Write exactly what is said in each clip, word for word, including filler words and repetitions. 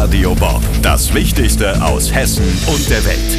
Radio Bob. Das Wichtigste aus Hessen und der Welt.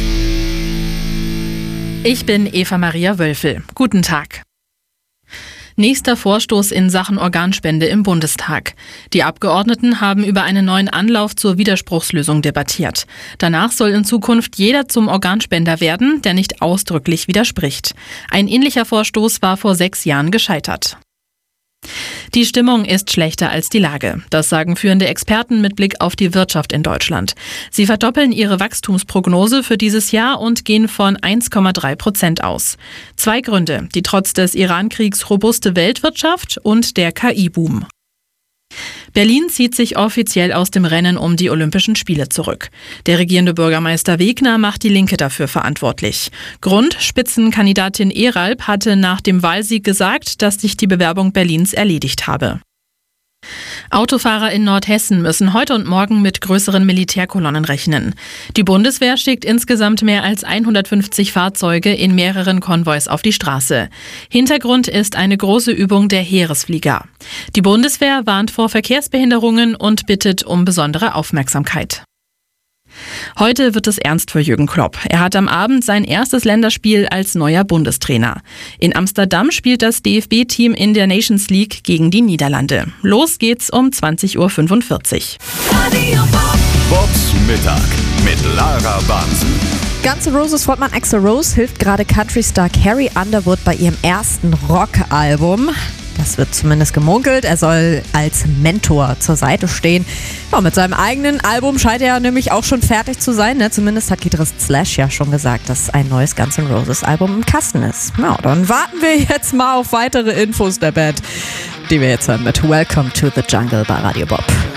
Ich bin Eva Maria Wölfel. Guten Tag. Nächster Vorstoß in Sachen Organspende im Bundestag. Die Abgeordneten haben über einen neuen Anlauf zur Widerspruchslösung debattiert. Danach soll in Zukunft jeder zum Organspender werden, der nicht ausdrücklich widerspricht. Ein ähnlicher Vorstoß war vor sechs Jahren gescheitert. Die Stimmung ist schlechter als die Lage. Das sagen führende Experten mit Blick auf die Wirtschaft in Deutschland. Sie verdoppeln ihre Wachstumsprognose für dieses Jahr und gehen von eins Komma drei Prozent aus. Zwei Gründe: die trotz des Iran-Kriegs robuste Weltwirtschaft und der K I-Boom. Berlin zieht sich offiziell aus dem Rennen um die Olympischen Spiele zurück. Der regierende Bürgermeister Wegner macht die Linke dafür verantwortlich. Grund: Spitzenkandidatin Eralb hatte nach dem Wahlsieg gesagt, dass sich die Bewerbung Berlins erledigt habe. Autofahrer in Nordhessen müssen heute und morgen mit größeren Militärkolonnen rechnen. Die Bundeswehr schickt insgesamt mehr als hundertfünfzig Fahrzeuge in mehreren Konvois auf die Straße. Hintergrund ist eine große Übung der Heeresflieger. Die Bundeswehr warnt vor Verkehrsbehinderungen und bittet um besondere Aufmerksamkeit. Heute wird es ernst für Jürgen Klopp. Er hat am Abend sein erstes Länderspiel als neuer Bundestrainer. In Amsterdam spielt das D F B-Team in der Nations League gegen die Niederlande. Los geht's um zwanzig Uhr fünfundvierzig. Bobs Mittag mit Lara Bansen. Guns N' Roses Frontmann Axl Rose hilft gerade Country-Star Carrie Underwood bei ihrem ersten Rockalbum. Das wird zumindest gemunkelt. Er soll als Mentor zur Seite stehen. Ja, mit seinem eigenen Album scheint er nämlich auch schon fertig zu sein. Ne? Zumindest hat Gitarrist Slash ja schon gesagt, dass ein neues Guns N' Roses Album im Kasten ist. Ja, dann warten wir jetzt mal auf weitere Infos der Band, die wir jetzt hören mit Welcome to the Jungle bei Radio Bob.